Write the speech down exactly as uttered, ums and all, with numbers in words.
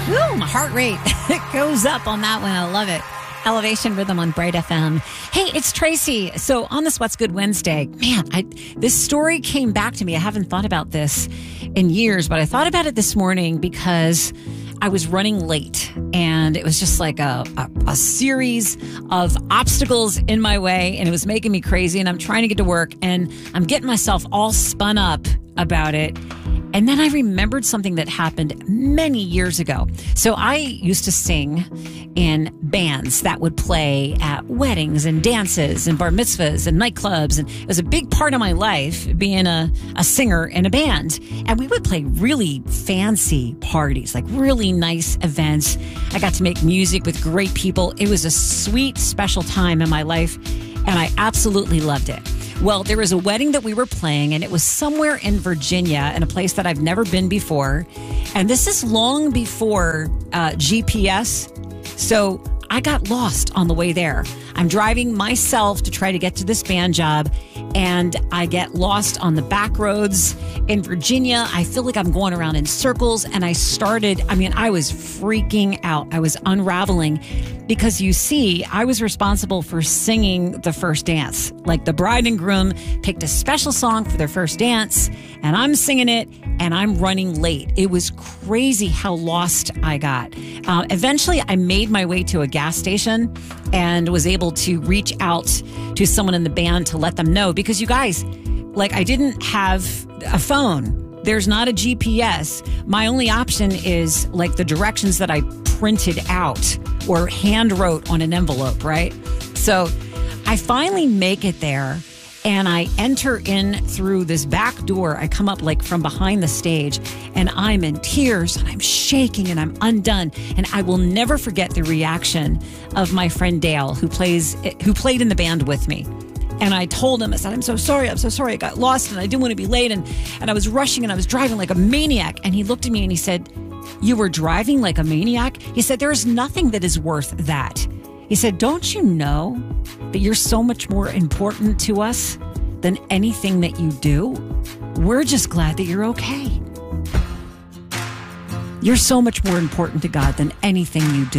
Ooh, my heart rate goes up on that one. I love it. Elevation Rhythm on Bright F M. Hey, it's Tracy. So on this What's Good Wednesday, man, I, this story came back to me. I haven't thought about this in years, but I thought about it this morning because I was running late and it was just like a, a, a series of obstacles in my way and it was making me crazy and I'm trying to get to work and I'm getting myself all spun up about it. And then I remembered something that happened many years ago. So I used to sing in bands that would play at weddings and dances and bar mitzvahs and nightclubs. And it was a big part of my life being a, a singer in a band. And we would play really fancy parties, like really nice events. I got to make music with great people. It was a sweet, special time in my life. And I absolutely loved it. Well, there was a wedding that we were playing and it was somewhere in Virginia in a place that I've never been before. And this is long before uh, G P S. So I got lost on the way there. I'm driving myself to try to get to this band job and I get lost on the back roads in Virginia. I feel like I'm going around in circles and I started, I mean, I was freaking out. I was unraveling because you see, I was responsible for singing the first dance. Like the bride and groom picked a special song for their first dance and I'm singing it and I'm running late. It was crazy how lost I got. Uh, eventually, I made my way to a gas station and was able to reach out to someone in the band to let them know because you guys, like I didn't have a phone. There's not a G P S. My only option is like the directions that I printed out or hand wrote on an envelope, right? So I finally make it there and I enter in through this back door. I come up like from behind the stage and I'm in tears and I'm shaking and I'm undone. And I will never forget the reaction of my friend Dale, who plays, who played in the band with me. And I told him, I said, I'm so sorry. I'm so sorry. I got lost and I didn't want to be late. And, and I was rushing and I was driving like a maniac. And he looked at me and he said, you were driving like a maniac? He said, there is nothing that is worth that. He said, don't you know that you're so much more important to us than anything that you do? We're just glad that you're okay. You're so much more important to God than anything you do.